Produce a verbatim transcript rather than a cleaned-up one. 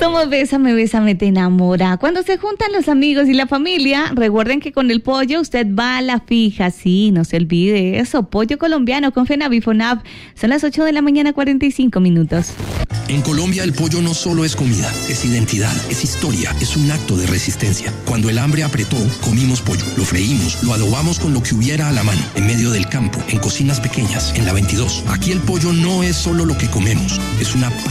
Somos Bésame, Bésame, te enamora. Cuando se juntan los amigos y la familia, recuerden que con el pollo usted va a la fija. Sí, no se olvide eso. Pollo colombiano con FENAVI-FONAV. Son las ocho de la mañana, cuarenta y cinco minutos. En Colombia el pollo no solo es comida, es identidad, es historia, es un acto de resistencia. Cuando el hambre apretó, comimos pollo, lo freímos, lo adobamos con lo que hubiera a la mano, en medio del campo, en cocinas pequeñas, en la veintidós. Aquí el pollo no es solo lo que comemos, es una